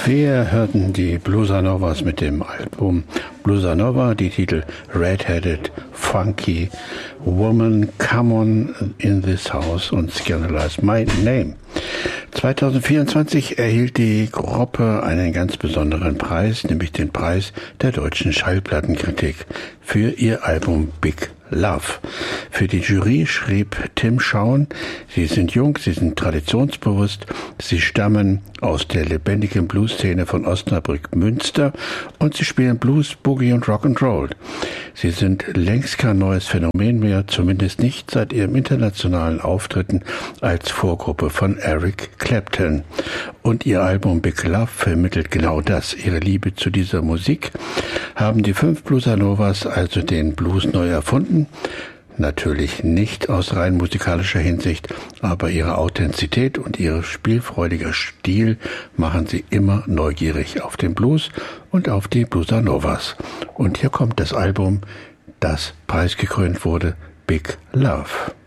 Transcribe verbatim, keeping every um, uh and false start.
Wir hörten die Bluesa Novas mit dem Album Bluesa Nova, die Titel Red-Headed, Funky, Woman, Come On in This House und Scandalize My Name. zweitausendvierundzwanzig erhielt die Gruppe einen ganz besonderen Preis, nämlich den Preis der deutschen Schallplattenkritik für ihr Album Big Love. Für die Jury schrieb Tim Schauen: Sie sind jung, sie sind traditionsbewusst, sie stammen aus der lebendigen Blues-Szene von Osnabrück-Münster und sie spielen Blues, Boogie und Rock'n'Roll. Sie sind längst kein neues Phänomen mehr, zumindest nicht seit ihrem internationalen Auftritten als Vorgruppe von Eric Clapton. Und ihr Album Big Love vermittelt genau das, ihre Liebe zu dieser Musik. Haben die fünf Bluesa Novas also den Blues neu erfunden? Natürlich nicht aus rein musikalischer Hinsicht, aber ihre Authentizität und ihr spielfreudiger Stil machen sie immer neugierig auf den Blues und auf die Bluesa Novas. Und hier kommt das Album, das preisgekrönt wurde, Big Love.